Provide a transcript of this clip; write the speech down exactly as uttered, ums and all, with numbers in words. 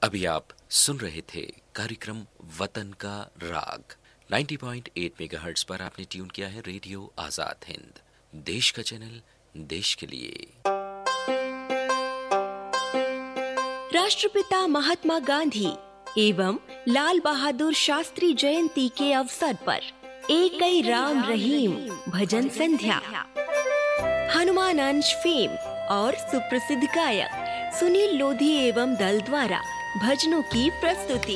अभी आप सुन रहे थे कार्यक्रम वतन का राग नब्बे पॉइंट आठ मेगाहर्ट्ज पर आपने ट्यून किया है रेडियो आजाद हिंद, देश का चैनल, देश के लिए। राष्ट्रपिता महात्मा गांधी एवं लाल बहादुर शास्त्री जयंती के अवसर पर एकई राम रहीम भजन संध्या, हनुमान अंश फेम और सुप्रसिद्ध गायक सुनील लोधी एवं दल द्वारा भजनों की प्रस्तुति।